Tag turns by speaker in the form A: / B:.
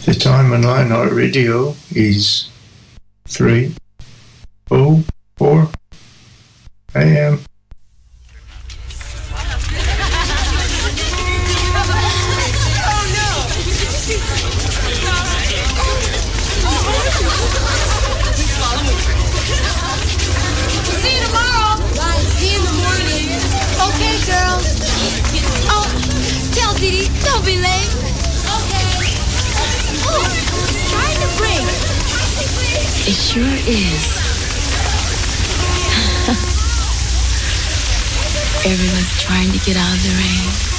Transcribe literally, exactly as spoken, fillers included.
A: The time on Lionheart Radio is three oh four a m
B: See you tomorrow. Right, see you in the morning. Okay, girls. Oh, tell Dee Dee, don't be late. Okay. Oh, trying to break.
C: It sure is. Everyone's trying to get out of the rain.